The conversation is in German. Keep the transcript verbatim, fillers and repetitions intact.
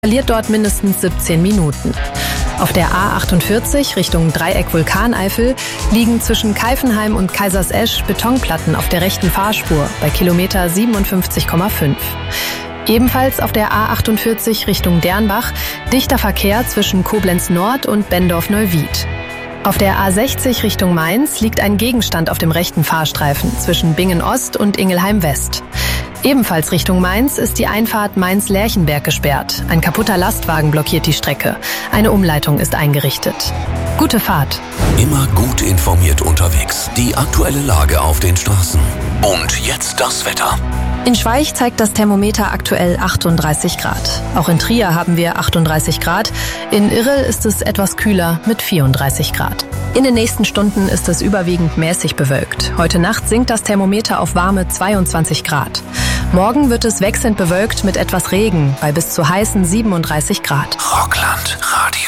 verliert dort mindestens siebzehn Minuten. Auf der A achtundvierzig Richtung Dreieck Vulkaneifel liegen zwischen Keifenheim und Kaisersesch Betonplatten auf der rechten Fahrspur bei Kilometer siebenundfünfzig Komma fünf. Ebenfalls auf der A achtundvierzig Richtung Dernbach dichter Verkehr zwischen Koblenz Nord und Benndorf-Neuwied. Auf der A sechzig Richtung Mainz liegt ein Gegenstand auf dem rechten Fahrstreifen zwischen Bingen Ost und Ingelheim West. Ebenfalls Richtung Mainz ist die Einfahrt Mainz-Lerchenberg gesperrt. Ein kaputter Lastwagen blockiert die Strecke. Eine Umleitung ist eingerichtet. Gute Fahrt. Immer gut informiert unterwegs. Die aktuelle Lage auf den Straßen. Und jetzt das Wetter. In Schweich zeigt das Thermometer aktuell achtunddreißig Grad. Auch in Trier haben wir achtunddreißig Grad. In Irrel ist es etwas kühler mit vierunddreißig Grad. In den nächsten Stunden ist es überwiegend mäßig bewölkt. Heute Nacht sinkt das Thermometer auf warme zweiundzwanzig Grad. Morgen wird es wechselnd bewölkt mit etwas Regen bei bis zu heißen siebenunddreißig Grad. Rockland Radio.